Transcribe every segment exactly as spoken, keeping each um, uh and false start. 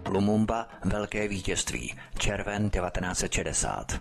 Lumumba, velké vítězství, červen devatenáct set šedesát.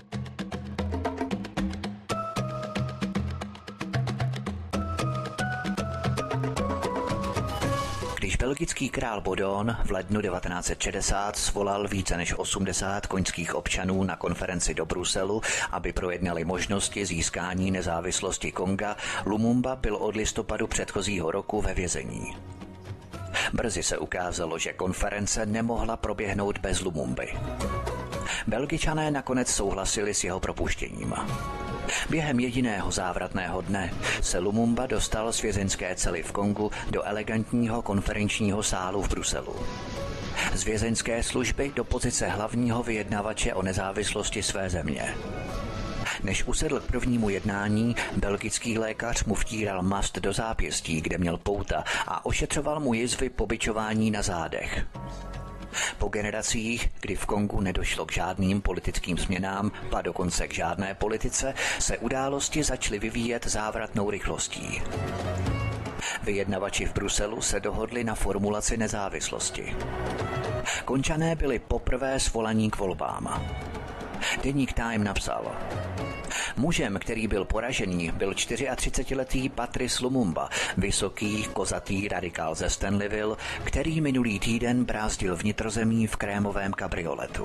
Když belgický král Baudouin v lednu devatenáct set šedesát svolal více než osmdesát koňských občanů na konferenci do Bruselu, aby projednali možnosti získání nezávislosti Konga, Lumumba byl od listopadu předchozího roku ve vězení. Brzy se ukázalo, že konference nemohla proběhnout bez Lumumby. Belgičané nakonec souhlasili s jeho propuštěním. Během jediného závratného dne se Lumumba dostal z vězeňské cely v Kongu do elegantního konferenčního sálu v Bruselu. Z vězeňské služby do pozice hlavního vyjednavače o nezávislosti své země. Než usedl k prvnímu jednání, belgický lékař mu vtíral mast do zápěstí, kde měl pouta, a ošetřoval mu jizvy po bičování na zádech. Po generacích, kdy v Kongu nedošlo k žádným politickým změnám, a dokonce k žádné politice, se události začaly vyvíjet závratnou rychlostí. Vyjednavači v Bruselu se dohodli na formulaci nezávislosti. Končané byli poprvé svolaní k volbám. Deník Time napsal: Mužem, který byl poražený, byl třiatřicetiletý Patrice Lumumba, vysoký, kozatý radikál ze Stanleyville, který minulý týden brázdil vnitrozemí v krémovém kabrioletu.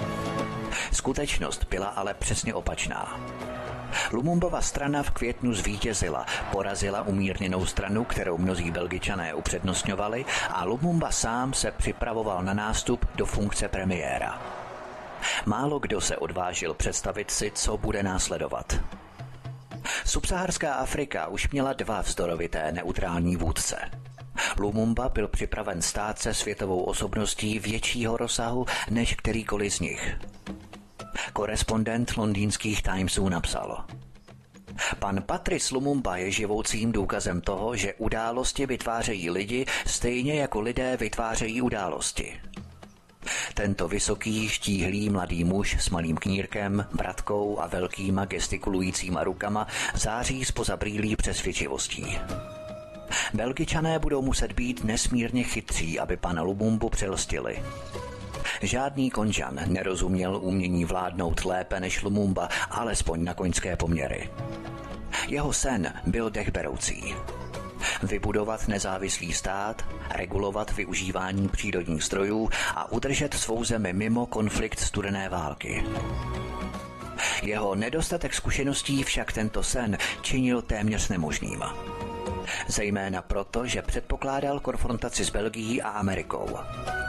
Skutečnost byla ale přesně opačná. Lumumbova strana v květnu zvítězila, porazila umírněnou stranu, kterou mnozí Belgičané upřednostňovali, a Lumumba sám se připravoval na nástup do funkce premiéra. Málo kdo se odvážil představit si, co bude následovat. Subsaharská Afrika už měla dva vzdorovité neutrální vůdce. Lumumba byl připraven stát se světovou osobností většího rozsahu než kterýkoliv z nich. Korespondent londýnských Timesů napsal: Pan Patrice Lumumba je živoucím důkazem toho, že události vytvářejí lidi stejně jako lidé vytvářejí události. Tento vysoký, štíhlý mladý muž s malým knírkem, bratkou a velkýma gestikulujícíma rukama září zpoza brýlí přesvědčivostí. Belgičané budou muset být nesmírně chytří, aby pana Lumumbu přelstili. Žádný Konžan nerozuměl umění vládnout lépe než Lumumba, alespoň na koňské poměry. Jeho sen byl dechberoucí. Vybudovat nezávislý stát, regulovat využívání přírodních zdrojů a udržet svou zemi mimo konflikt studené války. Jeho nedostatek zkušeností však tento sen činil téměř nemožným. Zejména proto, že předpokládal konfrontaci s Belgií a Amerikou.